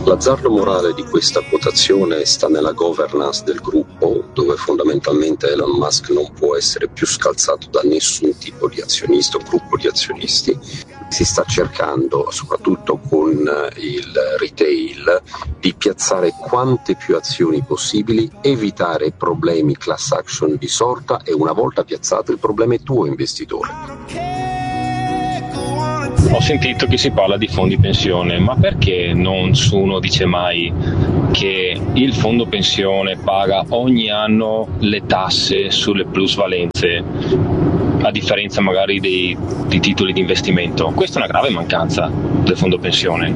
L'azzardo morale di questa quotazione sta nella governance del gruppo, dove fondamentalmente Elon Musk non può essere più scalzato da nessun tipo di azionista o gruppo di azionisti. Si sta cercando, soprattutto con il retail, di piazzare quante più azioni possibili, evitare problemi class action di sorta e una volta piazzato il problema è tuo investitore. Ho sentito che si parla di fondi pensione, ma perché nessuno dice mai che il fondo pensione paga ogni anno le tasse sulle plusvalenze, a differenza magari dei titoli di investimento? Questa è una grave mancanza del fondo pensione.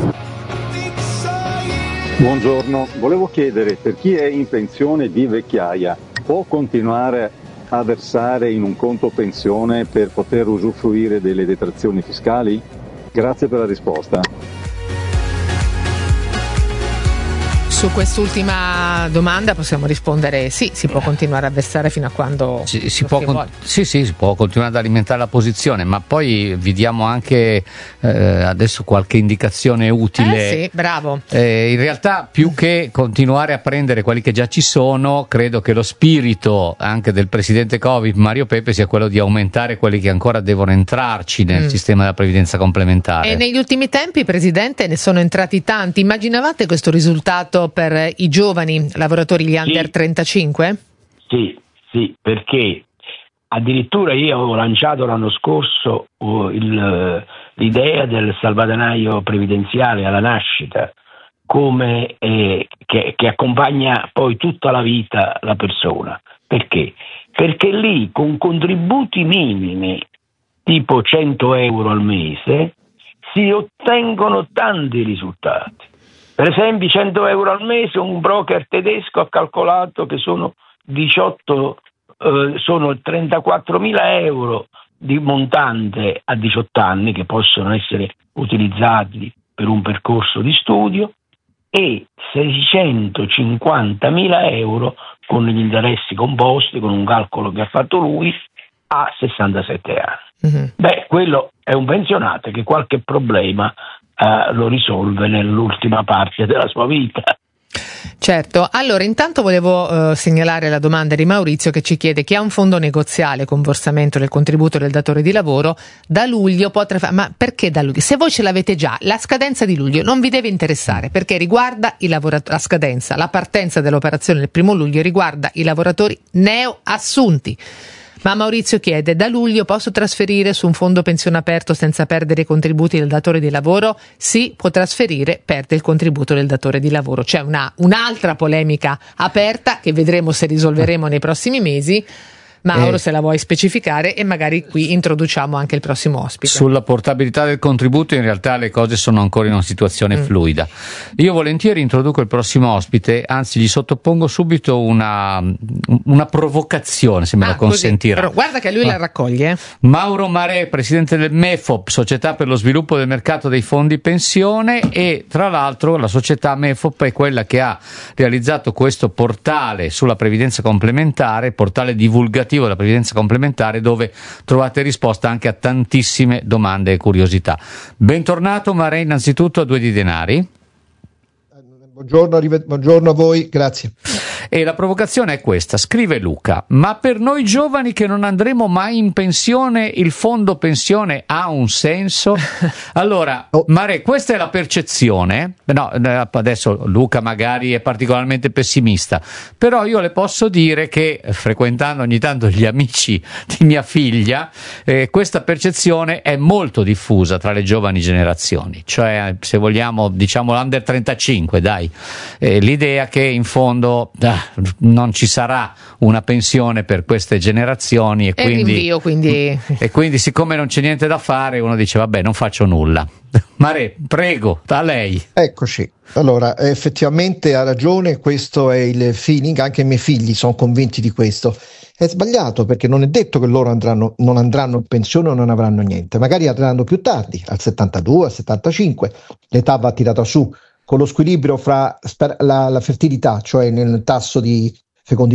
Buongiorno, volevo chiedere, per chi è in pensione di vecchiaia, può continuare a versare in un conto pensione per poter usufruire delle detrazioni fiscali? Grazie per la risposta. Su quest'ultima domanda possiamo rispondere sì, si può continuare a versare fino a quando si può si può continuare ad alimentare la posizione, ma poi vi diamo anche adesso qualche indicazione utile. Sì, bravo. In realtà, più che continuare a prendere quelli che già ci sono, credo che lo spirito anche del presidente Covid Mario Pepe sia quello di aumentare quelli che ancora devono entrarci nel sistema della previdenza complementare. E negli ultimi tempi, Presidente, ne sono entrati tanti. Immaginavate questo risultato per i giovani lavoratori, gli under 35? Sì, perché addirittura io avevo lanciato l'anno scorso l'idea del salvadanaio previdenziale alla nascita, come che accompagna poi tutta la vita la persona. Perché? Perché lì con contributi minimi, tipo 100 euro al mese, si ottengono tanti risultati. Per esempio 100 euro al mese, un broker tedesco ha calcolato che sono 34.000 euro di montante a 18 anni che possono essere utilizzati per un percorso di studio e 650.000 euro con gli interessi composti, con un calcolo che ha fatto lui, a 67 anni. Mm-hmm. Quello è un pensionato che qualche problema lo risolve nell'ultima parte della sua vita. Certo, allora intanto volevo segnalare la domanda di Maurizio che ci chiede: chi ha un fondo negoziale con versamento del contributo del datore di lavoro da luglio potrà ma perché da luglio? Se voi ce l'avete già, la scadenza di luglio non vi deve interessare, perché riguarda i lavoratori, la scadenza, la partenza dell'operazione del 1 luglio riguarda i lavoratori neo assunti. Ma Maurizio chiede: da luglio posso trasferire su un fondo pensione aperto senza perdere i contributi del datore di lavoro? Sì, può trasferire, perde il contributo del datore di lavoro. C'è un'altra polemica aperta che vedremo se risolveremo nei prossimi mesi. Mauro, se la vuoi specificare, e magari qui introduciamo anche il prossimo ospite. Sulla portabilità del contributo in realtà le cose sono ancora in una situazione fluida. Io volentieri introduco il prossimo ospite, anzi gli sottopongo subito una provocazione, se me la consentirà. Però guarda che lui la raccoglie. Mauro Marè, presidente del MEFOP, Società per lo sviluppo del mercato dei fondi pensione, e tra l'altro la società MEFOP è quella che ha realizzato questo portale sulla previdenza complementare, portale divulgativo della previdenza complementare, dove trovate risposta anche a tantissime domande e curiosità. Bentornato Marè, innanzitutto a Due di Denari. Buongiorno a voi, grazie. E la provocazione è questa, scrive Luca: ma per noi giovani che non andremo mai in pensione, il fondo pensione ha un senso? Allora, Mare, questa è la percezione. No, adesso Luca magari è particolarmente pessimista, però io le posso dire che, frequentando ogni tanto gli amici di mia figlia, questa percezione è molto diffusa tra le giovani generazioni, cioè, se vogliamo, diciamo l'under 35, dai, l'idea che in fondo non ci sarà una pensione per queste generazioni e quindi siccome non c'è niente da fare, uno dice vabbè, non faccio nulla. Mare, prego, a lei. Eccoci. Allora, effettivamente ha ragione, questo è il feeling, anche i miei figli sono convinti di questo. È sbagliato, perché non è detto che loro non andranno in pensione o non avranno niente, magari andranno più tardi, al 72, al 75, l'età va tirata su, con lo squilibrio fra la fertilità, cioè nel tasso di fecondità,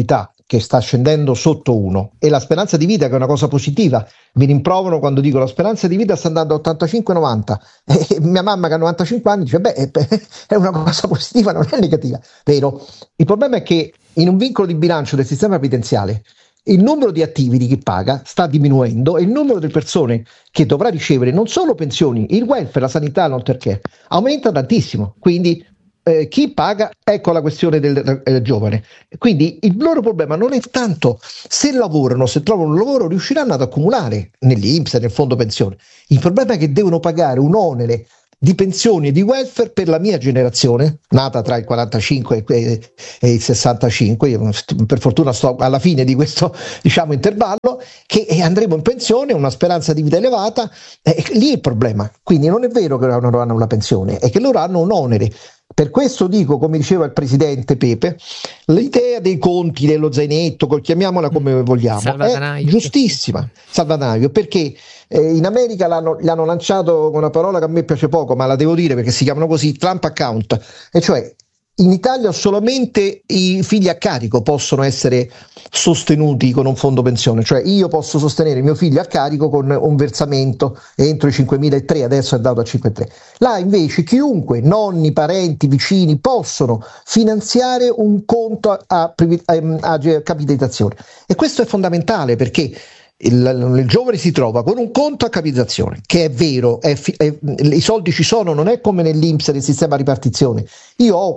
che sta scendendo sotto 1 e la speranza di vita, che è una cosa positiva, mi rimproverano quando dico la speranza di vita sta andando a 85-90 e mia mamma che ha 95 anni dice è una cosa positiva, non è negativa, vero? Il problema è che in un vincolo di bilancio del sistema previdenziale il numero di attivi di chi paga sta diminuendo e il numero di persone che dovrà ricevere non solo pensioni, il welfare, la sanità, l'health care aumenta tantissimo, quindi chi paga, ecco la questione del giovane. Quindi il loro problema non è tanto se lavorano, se trovano un lavoro riusciranno ad accumulare nell'INPS e nel fondo pensione, il problema è che devono pagare un onere di pensioni e di welfare per la mia generazione, nata tra il 45 e il 65, io per fortuna sto alla fine di questo intervallo, che andremo in pensione, una speranza di vita elevata, lì è il problema. Quindi non è vero che loro hanno una pensione, è che loro hanno un onere. Per questo dico, come diceva il presidente Pepe, l'idea dei conti, dello zainetto, chiamiamola come vogliamo, è giustissima, salvadanaio, perché in America l'hanno lanciato con una parola che a me piace poco, ma la devo dire perché si chiamano così, Trump account, e cioè in Italia solamente i figli a carico possono essere sostenuti con un fondo pensione, cioè io posso sostenere mio figlio a carico con un versamento entro i 5.300, adesso è dato a 5.300. Là invece chiunque, nonni, parenti, vicini possono finanziare un conto a capitalizzazione e questo è fondamentale perché il giovane si trova con un conto a capitalizzazione, che è vero, i soldi ci sono, non è come nell'INPS del sistema ripartizione. Io ho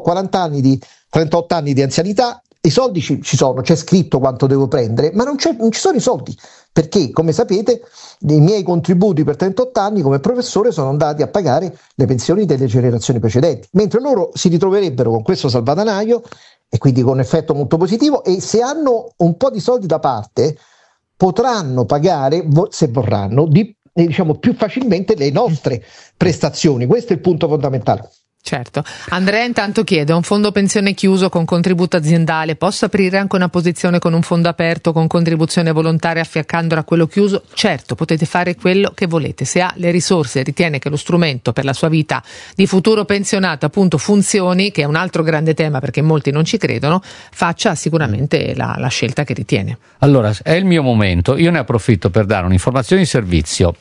38 anni di anzianità, i soldi ci sono, c'è scritto quanto devo prendere, ma non ci sono i soldi, perché come sapete i miei contributi per 38 anni come professore sono andati a pagare le pensioni delle generazioni precedenti, mentre loro si ritroverebbero con questo salvadanaio e quindi con un effetto molto positivo, e se hanno un po' di soldi da parte potranno pagare, se vorranno, più facilmente le nostre prestazioni. Questo è il punto fondamentale. Certo. Andrea intanto chiede: un fondo pensione chiuso con contributo aziendale, posso aprire anche una posizione con un fondo aperto con contribuzione volontaria affiancandola a quello chiuso? Certo, potete fare quello che volete. Se ha le risorse e ritiene che lo strumento per la sua vita di futuro pensionato appunto funzioni, che è un altro grande tema perché molti non ci credono, faccia sicuramente la scelta che ritiene. Allora, è il mio momento, io ne approfitto per dare un'informazione di servizio.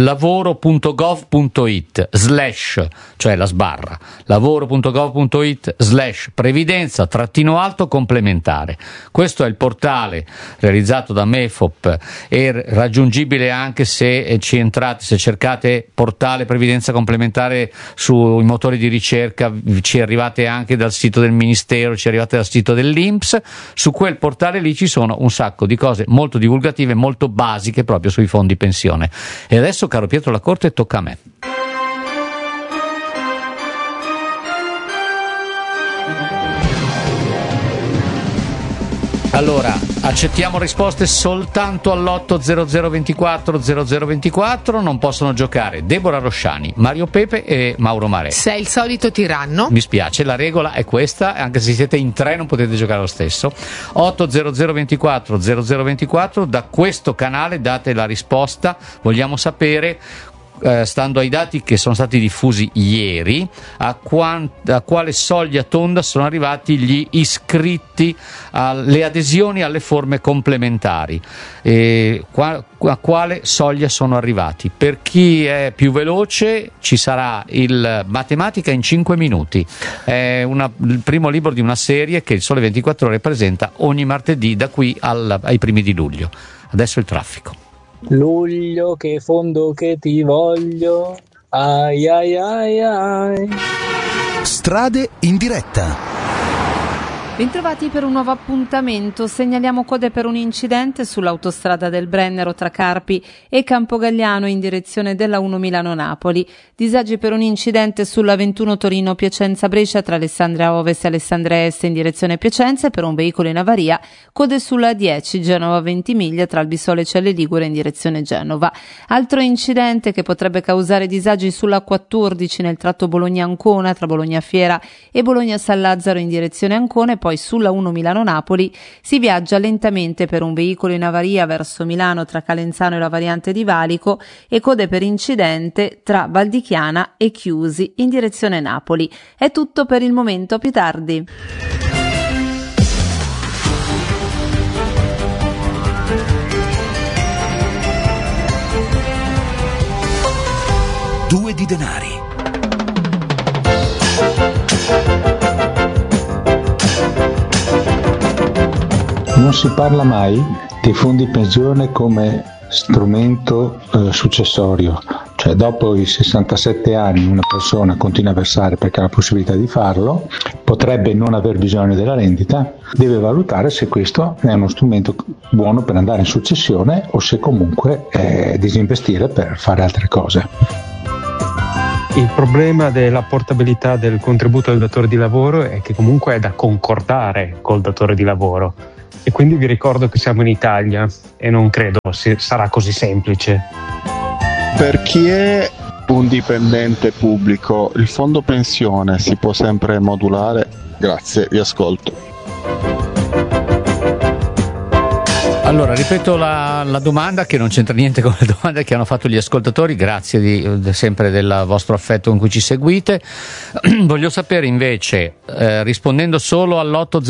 lavoro.gov.it / cioè la sbarra lavoro.gov.it / previdenza _ complementare. Questo è il portale realizzato da MEFOP e raggiungibile anche se cercate portale previdenza complementare sui motori di ricerca, ci arrivate anche dal sito del Ministero, ci arrivate dal sito dell'INPS. Su quel portale lì ci sono un sacco di cose molto divulgative, molto basiche proprio sui fondi pensione. E adesso, caro Pietro La Corte, tocca a me. Allora, accettiamo risposte soltanto all'80024 0024, non possono giocare Deborah Rosciani, Mario Pepe e Mauro Mare. Sei il solito tiranno. Mi spiace, la regola è questa, anche se siete in 3 non potete giocare lo stesso. 80024 0024, da questo canale date la risposta, vogliamo sapere, stando ai dati che sono stati diffusi ieri, a quale soglia tonda sono arrivati gli iscritti alle adesioni alle forme complementari, a quale soglia sono arrivati. Per chi è più veloce ci sarà il Matematica in 5 minuti, è il primo libro di una serie che il Sole 24 Ore presenta ogni martedì da qui ai primi di luglio. Adesso il traffico. Luglio, che fondo che ti voglio, ai ai ai ai. Strade in diretta. Bentrovati per un nuovo appuntamento. Segnaliamo code per un incidente sull'autostrada del Brennero tra Carpi e Campogalliano in direzione della 1 Milano-Napoli. Disagi per un incidente sulla 21 Torino-Piacenza-Brescia tra Alessandria Ovest e Alessandria Est in direzione Piacenza e per un veicolo in avaria. Code sulla 10 Genova-Ventimiglia tra Albisole e Celle Ligure in direzione Genova. Altro incidente che potrebbe causare disagi sulla 14 nel tratto Bologna-Ancona tra Bologna Fiera e Bologna-San Lazzaro in direzione Ancona, e poi sulla 1 Milano-Napoli si viaggia lentamente per un veicolo in avaria verso Milano tra Calenzano e la variante di Valico e code per incidente tra Valdichiana e Chiusi in direzione Napoli. È tutto per il momento, più tardi. di denari. Non si parla mai dei fondi pensione come strumento successorio, cioè dopo i 67 anni una persona continua a versare perché ha la possibilità di farlo, potrebbe non aver bisogno della rendita, deve valutare se questo è uno strumento buono per andare in successione o se comunque disinvestire per fare altre cose. Il problema della portabilità del contributo del datore di lavoro è che comunque è da concordare col datore di lavoro. E quindi vi ricordo che siamo in Italia e non credo sarà così semplice. Per chi è un dipendente pubblico, il fondo pensione si può sempre modulare? Grazie, vi ascolto. Allora, ripeto la domanda, che non c'entra niente con le domande che hanno fatto gli ascoltatori, grazie sempre del vostro affetto con cui ci seguite. Voglio sapere invece, rispondendo solo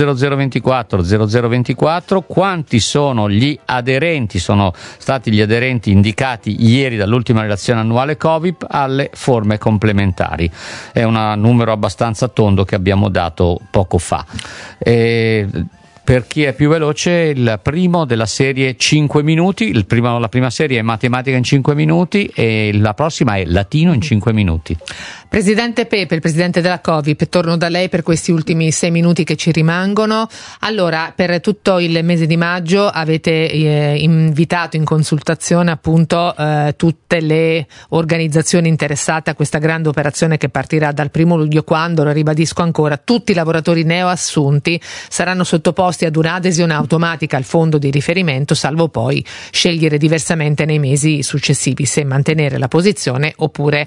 all'80024, quanti sono gli aderenti, sono stati gli aderenti indicati ieri dall'ultima relazione annuale Covid alle forme complementari. È un numero abbastanza tondo che abbiamo dato poco fa. Per chi è più veloce, il primo della serie 5 minuti, la prima serie è matematica in 5 minuti e la prossima è latino in 5 minuti. Presidente Pepe, il presidente della Covip, torno da lei per questi ultimi 6 minuti che ci rimangono. Allora, per tutto il mese di maggio avete invitato in consultazione appunto tutte le organizzazioni interessate a questa grande operazione che partirà dal 1 luglio, quando, lo ribadisco ancora, tutti i lavoratori neoassunti saranno sottoposti ad un'adesione automatica al fondo di riferimento, salvo poi scegliere diversamente nei mesi successivi se mantenere la posizione oppure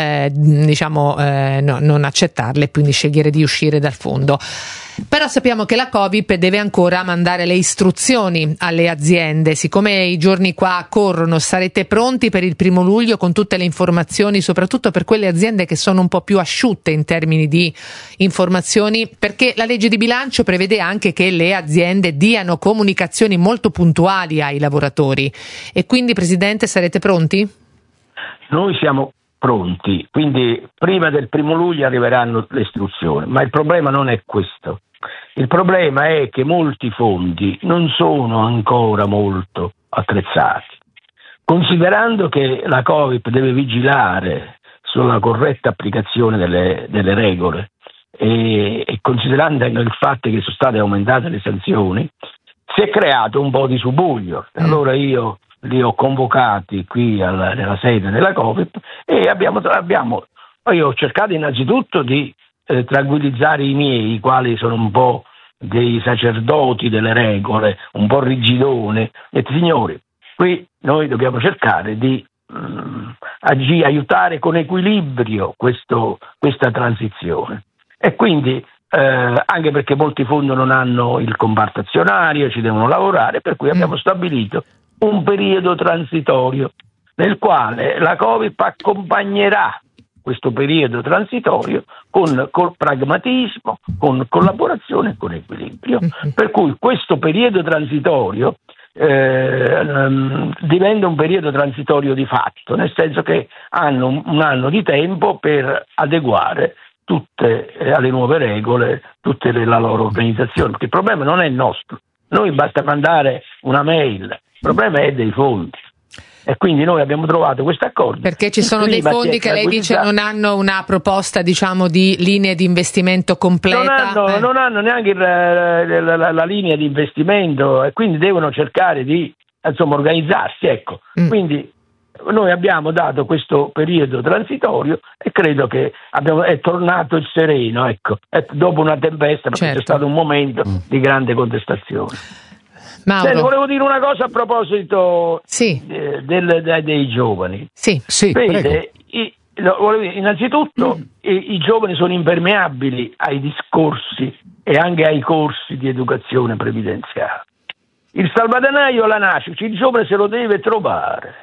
non accettarle e quindi scegliere di uscire dal fondo. Però sappiamo che la Covip deve ancora mandare le istruzioni alle aziende. Siccome i giorni qua corrono, sarete pronti per il 1 luglio con tutte le informazioni, soprattutto per quelle aziende che sono un po' più asciutte in termini di informazioni, perché la legge di bilancio prevede anche che le aziende diano comunicazioni molto puntuali ai lavoratori. E quindi, Presidente, sarete pronti? Noi siamo pronti, quindi prima del 1 luglio arriveranno le istruzioni, ma il problema non è questo. Il problema è che molti fondi non sono ancora molto attrezzati. Considerando che la Covip deve vigilare sulla corretta applicazione delle regole e considerando il fatto che sono state aumentate le sanzioni, si è creato un po' di subbuglio. Allora io li ho convocati qui nella sede della Covip e io ho cercato innanzitutto di tranquillizzare i miei, i quali sono un po' dei sacerdoti delle regole, un po' rigidone. Ho detto: signori, qui noi dobbiamo cercare di aiutare con equilibrio questa transizione, e quindi anche perché molti fondi non hanno il comparto azionario, ci devono lavorare, per cui abbiamo stabilito un periodo transitorio nel quale la Covip accompagnerà questo periodo transitorio con pragmatismo, con collaborazione e con equilibrio. Per cui questo periodo transitorio diventa un periodo transitorio di fatto, nel senso che hanno un anno di tempo per adeguare tutte alle nuove regole, la loro organizzazione, perché il problema non è il nostro. Noi basta mandare una mail, il problema è dei fondi. E quindi noi abbiamo trovato questo accordo. Perché ci sono dei fondi che lei dice non hanno una proposta, diciamo, di linee di investimento completa. Non hanno neanche la linea di investimento, e quindi devono cercare di organizzarsi. Ecco. Quindi noi abbiamo dato questo periodo transitorio e credo che è tornato il sereno, ecco, dopo una tempesta, perché c'è stato un momento di grande contestazione. Volevo dire una cosa a proposito dei giovani. Vede, innanzitutto i giovani sono impermeabili ai discorsi e anche ai corsi di educazione previdenziale. Il salvadanaio alla nascita, il giovane se lo deve trovare,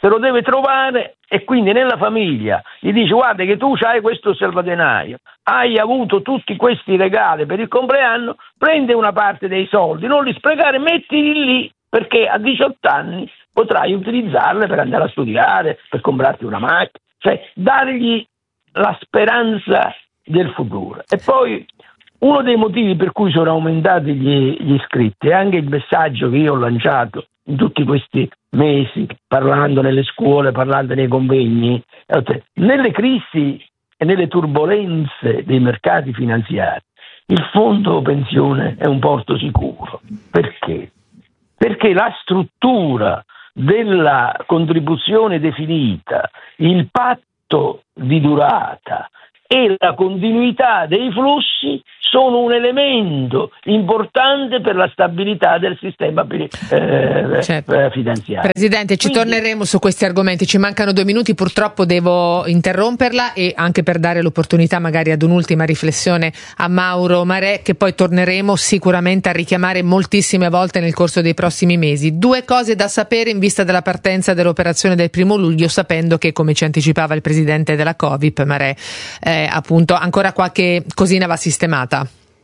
e quindi nella famiglia gli dice: guarda che tu hai questo salvadanaio, hai avuto tutti questi regali per il compleanno, prende una parte dei soldi, non li sprecare, mettili lì, perché a 18 anni potrai utilizzarle per andare a studiare, per comprarti una macchina. cioè dargli la speranza del futuro. E poi uno dei motivi per cui sono aumentati gli iscritti è anche il messaggio che io ho lanciato in tutti questi mesi, parlando nelle scuole, parlando nei convegni, nelle crisi e nelle turbolenze dei mercati finanziari. Il fondo pensione è un porto sicuro. Perché? Perché la struttura della contribuzione definita, il patto di durata e la continuità dei flussi sono un elemento importante per la stabilità del sistema finanziario. Presidente, ci torneremo su questi argomenti, ci mancano 2 minuti, purtroppo devo interromperla, e anche per dare l'opportunità magari ad un'ultima riflessione a Mauro Marè, che poi torneremo sicuramente a richiamare moltissime volte nel corso dei prossimi mesi. 2 cose da sapere in vista della partenza dell'operazione del 1 luglio, sapendo che, come ci anticipava il presidente della Covip Marè, appunto ancora qualche cosina va sistemata.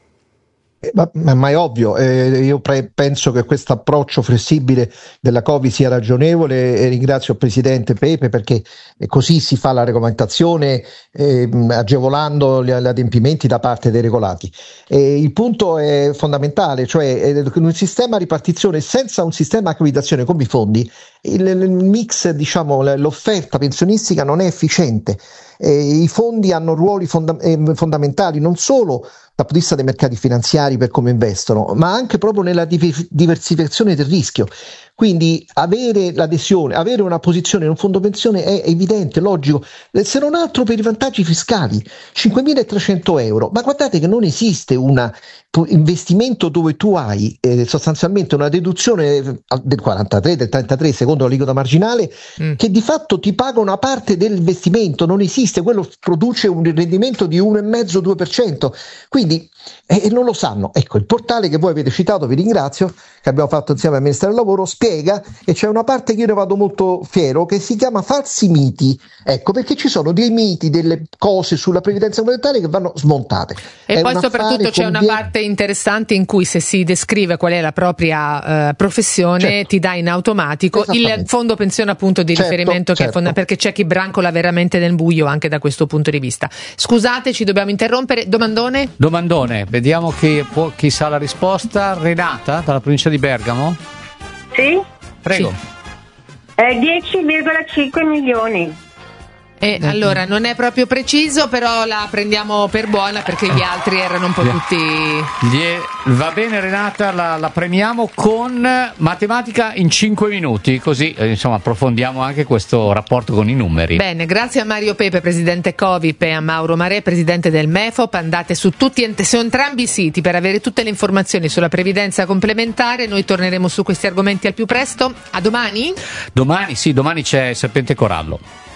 Ma è ovvio, io penso che questo approccio flessibile della Covid sia ragionevole, e ringrazio il Presidente Pepe, perché così si fa la regolamentazione, agevolando gli adempimenti da parte dei regolati. Il punto è fondamentale, cioè un sistema a ripartizione senza un sistema accreditazione come i fondi, il mix, diciamo, l'offerta pensionistica non è efficiente. I fondi hanno ruoli fondamentali non solo dal punto di vista dei mercati finanziari per come investono, ma anche proprio nella diversificazione del rischio. Quindi avere l'adesione, avere una posizione in un fondo pensione è evidente, logico, se non altro per i vantaggi fiscali, 5.300 euro. Ma guardate che non esiste un investimento dove tu hai sostanzialmente una deduzione del 43, del 33 secondo l'aliquota marginale, che di fatto ti paga una parte dell'investimento. Non esiste, quello produce un rendimento di 1,5-2%. Quindi non lo sanno. Ecco, il portale che voi avete citato, vi ringrazio, che abbiamo fatto insieme al Ministero del Lavoro, spiega, e c'è una parte che io ne vado molto fiero, che si chiama falsi miti. Ecco, perché ci sono dei miti, delle cose sulla previdenza complementare che vanno smontate. E poi soprattutto c'è una parte interessante in cui, se si descrive qual è la propria professione, certo, ti dà in automatico il fondo pensione, appunto, di riferimento, che è perché c'è chi brancola veramente nel buio anche da questo punto di vista. Scusate, ci dobbiamo interrompere. Domandone, vediamo chi sa la risposta. Renata, dalla provincia di Bergamo? Sì? Prego. Sì. 10,5 milioni. Allora, non è proprio preciso, però la prendiamo per buona, perché gli altri erano un po' tutti... Va bene Renata, la premiamo con matematica in 5 minuti, così insomma approfondiamo anche questo rapporto con i numeri. Bene, grazie a Mario Pepe, presidente Covip, e a Mauro Marè, presidente del MEFOP. Andate su entrambi i siti per avere tutte le informazioni sulla previdenza complementare. Noi torneremo su questi argomenti al più presto. A domani? Domani c'è Serpente Corallo.